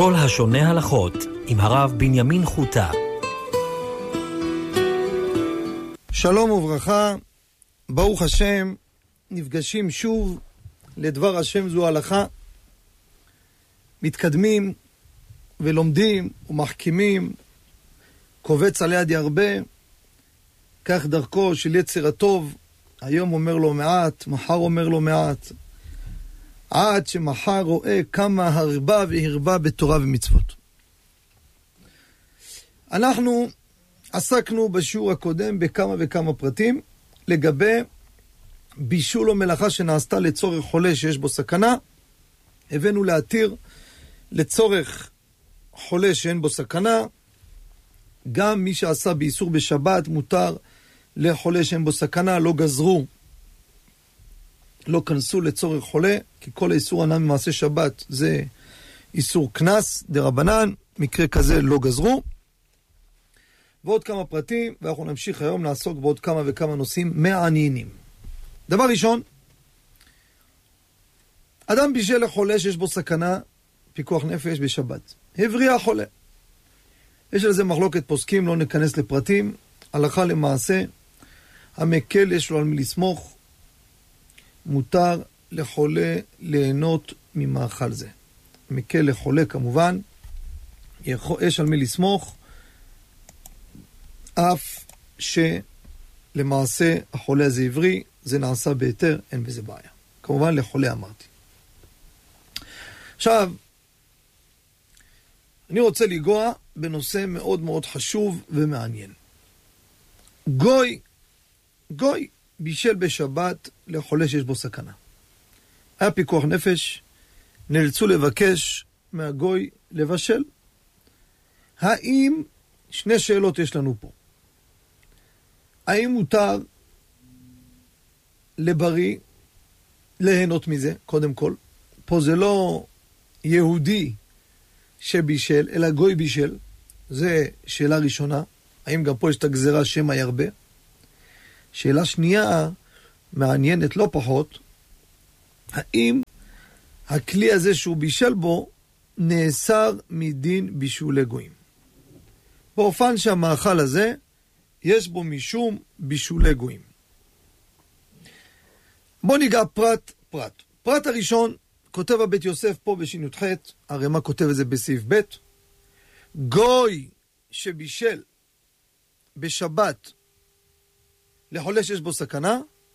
כל השונה הלכות עם הרב בנימין חוטה. שלום וברכה, ברוך השם, נפגשים שוב לדבר השם זו הלכה, מתקדמים ולומדים ומחכימים, קובץ על יד הרבה, כך דרכו של יצר הטוב, היום אומר לו מעט, מחר אומר לו מעט, עד שמחר רואה כמה הרבה והרבה בתורה ומצוות. אנחנו עסקנו בשיעור הקודם בכמה וכמה פרטים לגבי בישול או מלאכה שנעשתה לצורך חולה שיש בו סכנה. הבאנו להתיר לצורך חולה שאין בו סכנה. גם מי שעשה באיסור בשבת מותר לחולה שאין בו סכנה, לא גזרו, לא כנסו לצורך חולה, כי כל האיסור הנ"ל ממעשה שבת זה איסור כנס דרבנן, מקרה כזה לא גזרו. ועוד כמה פרטים, ואנחנו נמשיך היום לעסוק בעוד כמה וכמה נושאים מעניינים. דבר ראשון, אדם בישל לחולה שיש בו סכנה, פיקוח נפש בשבת. הבריע חולה. יש על זה מחלוקת פוסקים, לא ניכנס לפרטים. הלכה למעשה, המקל יש לו על מי לסמוך, מותר לחולה ליהנות ממאכל זה. מקל לחולה כמובן, יש על מי לסמוך, אף שלמעשה החולה הזה עברי, זה נעשה ביתר, אין בזה בעיה. כמובן לחולה אמרתי. עכשיו, אני רוצה לגוע בנושא מאוד מאוד חשוב ומעניין. גוי בישל בשבת לחולה שיש בו סכנה. היה פיקוח נפש, נאלצו לבקש מהגוי לבשל. האם, שני שאלות יש לנו פה. האם מותר לבריא ליהנות מזה, קודם כל? פה זה לא יהודי שבישל, אלא גוי בישל. זה שאלה ראשונה. האם גם פה יש את הגזרה שמא ירבה? שאלה שנייה, מעניינת לא פחות, האם הכלי הזה שהוא בישל בו, נאסר מדין בישולי גויים? באופן שהמאכל הזה, יש בו משום בישולי גויים. בוא ניגע פרט. פרט הראשון, כותב הבית יוסף פה בשי"ח, הרי מה כותב את זה בסעיף ב', גוי שבישל בשבת לחולה שיש בו סכנה,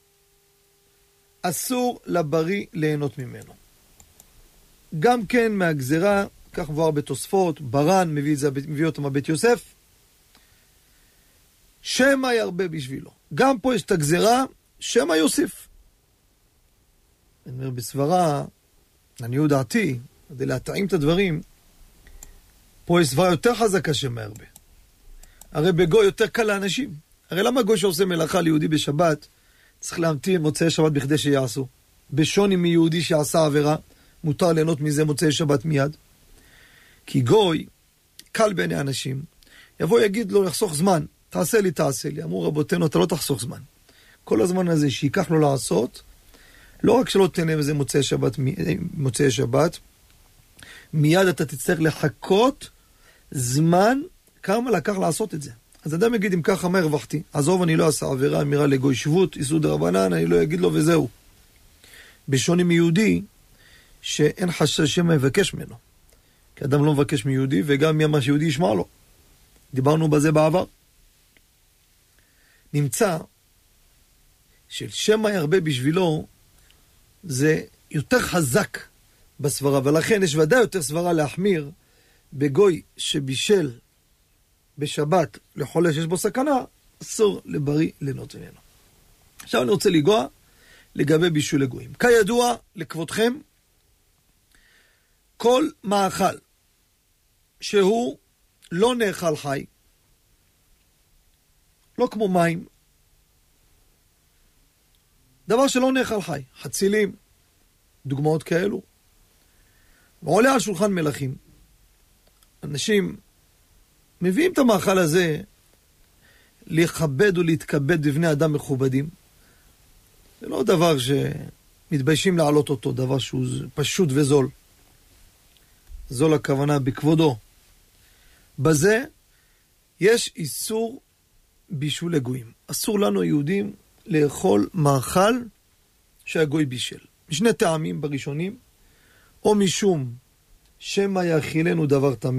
אסור לבריא ליהנות ממנו. גם כן מהגזרה, כך מבואר בתוספות, ברן מביא אותם הבית יוסף, שמא ירבה בשבילו. גם פה יש את הגזרה, שמא יוסיף. אני אומר בסברה, לעניות דעתי, כדי להתאים את הדברים, פה יש סברה יותר חזקה שמא ירבה. הרי בגוי יותר קל לאנשים. הרי למה גוי שעושה מלאכה ליהודי בשבת, צריך להמתין מוצאי שבת בכדי שיעשו? בשוני מיהודי שעשה עבירה, מותר ליהנות מזה מוצאי שבת מיד. כי גוי, קל בעיני אנשים, יבוא יגיד לו לחסוך זמן, תעשה לי. אמרו רבותינו, אתה לא תחסוך זמן. כל הזמן הזה שיקח לו לעשות, לא רק שלא תהנה בזה מוצאי שבת, מיד אתה תצטרך לחכות זמן כמה לקח לעשות את זה. אז אדם יגיד, אם ככה מה הרווחתי? עזוב, אני לא אעשה עבירה, אמירה לגוי שבות, איסור דרבנן, אני לא אגיד לו וזהו. בשוני מיהודי, שאין חשש שמא יבקש ממנו. כי אדם לא מבקש מיהודי, וגם מה שיהודי ישמע לו. דיברנו בזה בעבר. נמצא של שמא ירבה בשבילו, זה יותר חזק בסברה, ולכן יש ודאי יותר סברה להחמיר בגוי שבישל בשבת לחולה שיש בו סכנה, אסור לבריא ליהנות ממנו. עכשיו אני רוצה לגוע לגבי בישולי גויים. כידוע לכבודכם, כל מאכל שהוא לא נאכל חי, לא כמו מים, דבר שלא נאכל חי, חצילים, דוגמאות כאלו, ועולה על שולחן מלכים, אנשים מביאים את המאכל הזה לכבד ולהתכבד בבני אדם מכובדים. זה לא דבר שמתביישים להעלות אותו, דבר שהוא פשוט וזול. זו לכוונה בכבודו. בזה יש איסור בישול לגויים. אסור לנו יהודים לאכול מאכל שהגוי בישל. משני טעמים בראשונים, או משום שמא יאכילנו דבר טמא,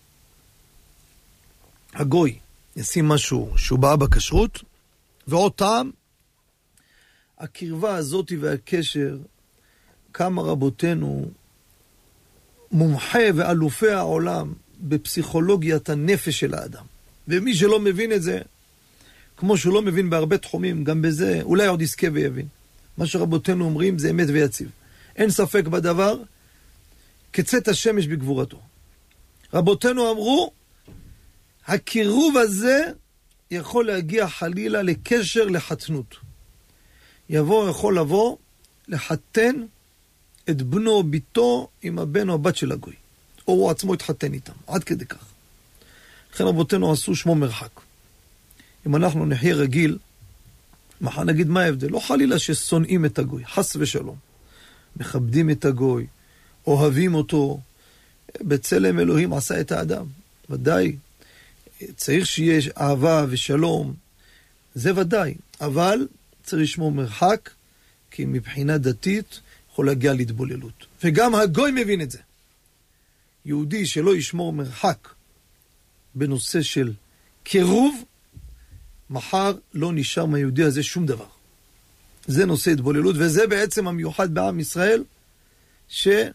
הגוי ישים משהו שהוא בא בכשרות, ועוד טעם, הקרבה הזאת והקשר, כמה רבותינו מומחה ואלופי העולם בפסיכולוגיית הנפש של האדם. ומי שלא מבין את זה, כמו שהוא לא מבין בהרבה תחומים, גם בזה אולי עוד יזכה ויבין. מה שרבותינו אומרים זה אמת ויציב. אין ספק בדבר, כצאת השמש בגבורתו. רבותינו אמרו, הקירוב הזה יכול להגיע חלילה לקשר לחתנות. יכול לבוא לחתן את בנו או ביתו עם הבן או הבת של הגוי. או הוא עצמו התחתן איתם, עד כדי כך. לכן רבותינו עשו שמו מרחק. אם אנחנו נחיה רגיל, מחר נגיד מה ההבדל? לא חלילה ששונאים את הגוי, חס ושלום. מכבדים את הגוי, אוהבים אותו, בצלם אלוהים עשה את האדם. ודאי, צריך שיהיה אהבה ושלום, זה ודאי, אבל צריך לשמור מרחק, כי מבחינה דתית יכול להגיע להתבוללות. וגם הגוי מבין את זה. יהודי שלא ישמור מרחק בנושא של קירוב, מחר לא נשאר מהיהודי הזה שום דבר. זה נושא התבוללות, וזה בעצם המיוחד בעם ישראל, שלאורך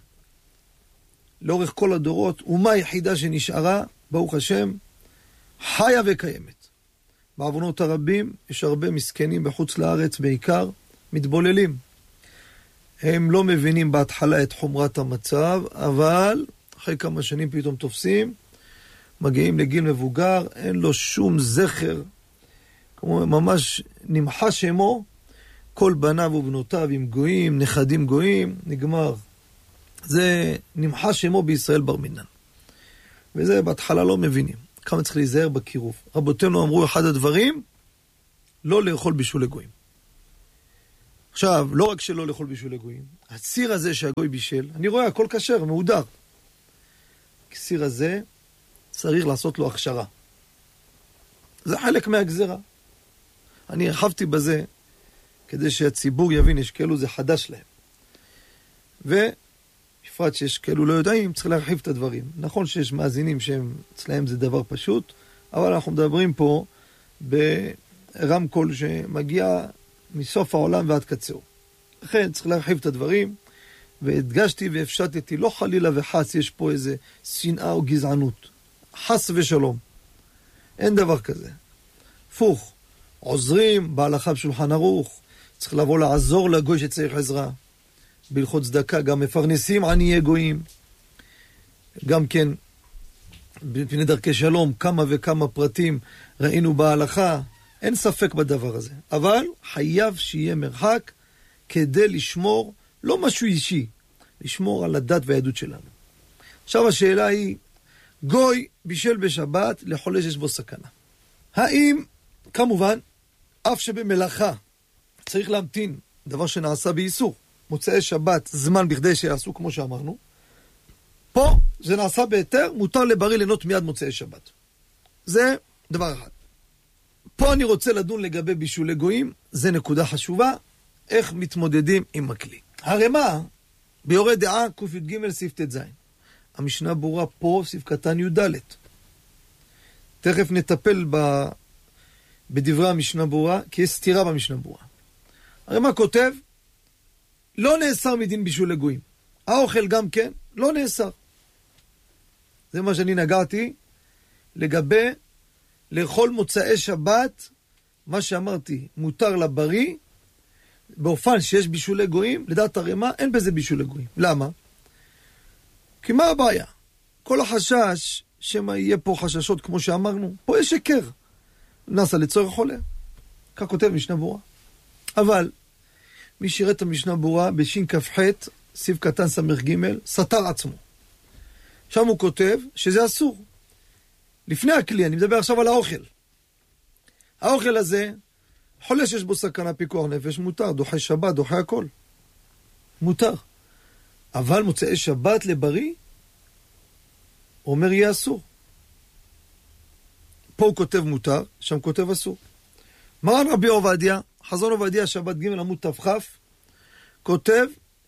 כל הדורות, אומה היחידה שנשארה, ברוך השם, חיה וקיימת. בעוונות הרבים, יש הרבה מסכנים בחוץ לארץ בעיקר, מתבוללים. הם לא מבינים בהתחלה את חומרת המצב, אבל אחרי כמה שנים פתאום תופסים, מגיעים לגיל מבוגר, אין לו שום זכר, כמו ממש נמחה שמו, כל בניו ובנותיו עם גויים, נכדים גויים, נגמר. זה נמחה שמו בישראל בר מינן. וזה בהתחלה לא מבינים. כמה צריך להיזהר בקירוב. רבותינו אמרו אחד הדברים, לא לאכול בישול לגויים. עכשיו, לא רק שלא לאכול בישול לגויים, הסיר הזה שהגוי בישל, אני רואה הכל כשר, מהודר. הסיר הזה צריך לעשות לו הכשרה. זה חלק מהגזרה. אני הרחבתי בזה, כדי שהציבור יבין, יש כאלו זה חדש להם. ובפרט שיש כאלו לא יודעים, צריך להרחיב את הדברים. נכון שיש מאזינים שהם, אצלהם זה דבר פשוט, אבל אנחנו מדברים פה ברמקול שמגיע מסוף העולם ועד קצהו. לכן צריך להרחיב את הדברים, והדגשתי והפשטתי, לא חלילה וחס יש פה איזה שנאה או גזענות. חס ושלום. אין דבר כזה. הפוך, עוזרים בהלכה בשולחן ערוך, צריך לבוא לעזור לגוי שצריך עזרה. בהלכות צדקה גם מפרנסים עניי גויים. גם כן, בפני דרכי שלום, כמה וכמה פרטים ראינו בהלכה. אין ספק בדבר הזה. אבל חייב שיהיה מרחק כדי לשמור, לא משהו אישי, לשמור על הדת והיהדות שלנו. עכשיו השאלה היא, גוי בישל בשבת לחולה שיש בו סכנה. האם, כמובן, אף שבמלאכה צריך להמתין, דבר שנעשה באיסור, מוצאי שבת, זמן בכדי שיעשו כמו שאמרנו, פה זה נעשה בהיתר, מותר לבריא ליהנות מיד מוצאי שבת. זה דבר אחד. פה אני רוצה לדון לגבי בישולי גויים, זה נקודה חשובה, איך מתמודדים עם הכלי. הרמ"א, ביורה דעה, קי"ג סעיף ט"ז. המשנה ברורה פה, סעיף קטן י"ד. תכף נטפל בדברי המשנה ברורה, כי יש סתירה במשנה ברורה. הרמ"א כותב, לא נאסר מדין בישולי גויים. האוכל גם כן, לא נאסר. זה מה שאני נגעתי לגבי לאכול מוצאי שבת, מה שאמרתי, מותר לבריא, באופן שיש בישולי גויים, לדעת הרמ"א, אין בזה בישולי גויים. למה? כי מה הבעיה? כל החשש, שמה יהיה פה חששות כמו שאמרנו, פה יש שקר. נעשה לצורך חולה. כך כותב משנה ברורה. אבל, מי שירת את המשנה ברורה, בשין כ"ח, סעיף קטן ס"ג, סתר עצמו. שם הוא כותב שזה אסור. לפני הכלי, אני מדבר עכשיו על האוכל. האוכל הזה, חולה שיש בו סכנה פיקוח נפש, מותר, דוחה שבת, דוחה הכל. מותר. אבל מוצאי שבת לבריא, הוא אומר יהיה אסור. פה הוא כותב מותר, שם כותב אסור. מרן רבי עובדיה, חזון עובדיה, שבת ג' עמוד תכ', כותב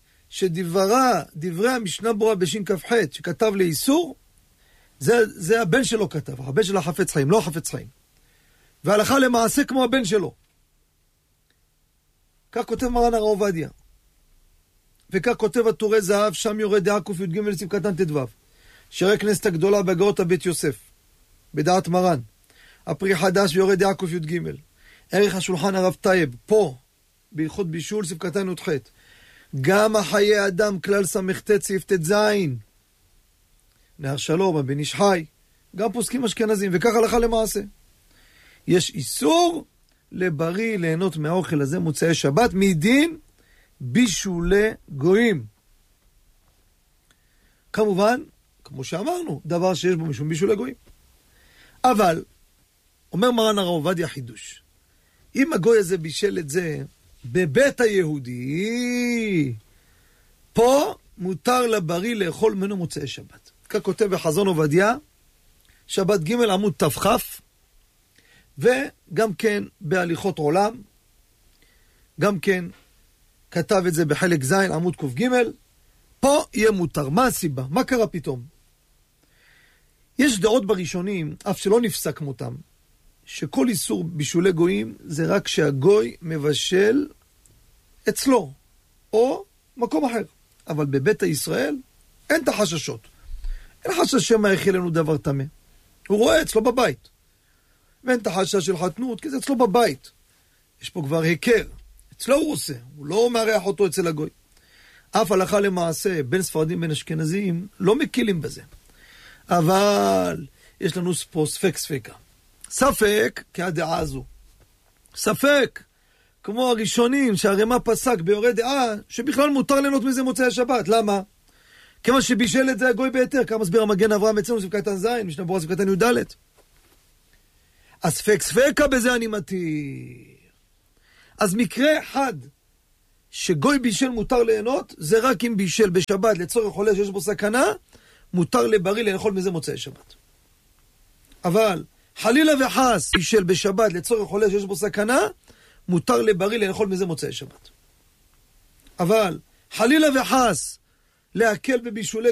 דברי המשנה ברורה בשין כ"ח, שכתב לאיסור, זה הבן שלו כתב, הבן שלו חפץ חיים, לא חפץ חיים. והלכה למעשה כמו הבן שלו. כך כותב מרן הרב עובדיה. וכך כותב הטורי זהב, שם יורד דעה קי"ג לסעיף קטן ט"ו. שערי כנסת הגדולה בהגאות הבית יוסף, בדעת מרן. הפרי חדש ויורד דעה קי"ג. ערך השולחן הרב טייב, פה, בהלכות בישול, סעיף קטן י"ח. גם החיי אדם, כלל ס"ט, סעיף ט"ז. נהר שלום, הבן איש חי. גם פוסקים אשכנזים, וכך הלכה למעשה. יש איסור לבריא ליהנות מהאוכל הזה מוצאי שבת, מדין בישולי גויים. כמובן, כמו שאמרנו, דבר שיש בו משום בישולי גויים. אבל, אומר מרן הרב עובדיה חידוש, אם הגוי הזה בישל את זה בבית היהודי, פה מותר לבריא לאכול ממנו מוצאי שבת. כך כותב בחזון עובדיה, שבת ג' עמוד תכ', וגם כן בהליכות עולם, גם כן כתב את זה בחלק ז' עמוד ק"ג, פה יהיה מותר. מה הסיבה? מה קרה פתאום? יש דעות בראשונים, אף שלא נפסק מותם, שכל איסור בישולי גויים זה רק שהגוי מבשל אצלו, או מקום אחר. אבל בבית הישראל אין את החששות. אין חשש שמא יאכיל לנו דבר טמא. הוא רואה אצלו בבית. ואין את החשש של חתנות, כי זה אצלו בבית. יש פה כבר היכר. אצלו הוא עושה, הוא לא מארח אותו אצל הגוי. אף הלכה למעשה, בין ספרדים בין אשכנזים, לא מקילים בזה. אבל יש לנו פה ספקה. ספק, כהדעה הזו. ספק, כמו הראשונים שהרמה פסק ביורה דעה, שבכלל מותר ליהנות מזה מוצאי השבת. למה? כמה שבישל את זה הגוי ביתר, כמה מסביר המגן אברהם אצלנו, סעיף קטן ז', משנה ברורה סעיף קטן י"ד. אז ספקה בזה אני מתיר. אז מקרה אחד שגוי בישל מותר ליהנות, זה רק אם בישל בשבת לצורך חולה שיש בו סכנה, מותר לבריא לאכול מזה מוצאי שבת. אבל חלילה וחס בישל בשבת לצורך חולה שיש בו סכנה, מותר לבריא לאכול מזה מוצאי שבת. אבל חלילה וחס להקל בבישולי